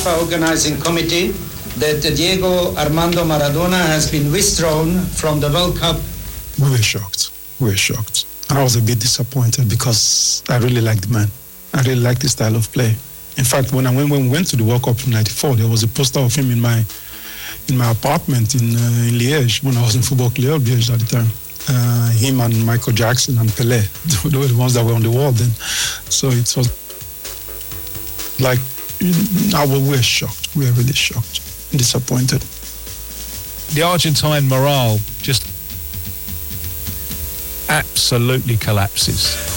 FIFA organizing committee that Diego Armando Maradona has been withdrawn from the World Cup. We were shocked. And I was a bit disappointed because I really liked the man. I really liked his style of play. In fact, when we went to the World Cup in '94, there was a poster of him in my apartment in Liège when I was in Football Club Liège at the time. Him and Michael Jackson and Pelé, they were the ones that were on the wall then. So it was like, we were shocked. We were really shocked, disappointed. The Argentine morale just absolutely collapses.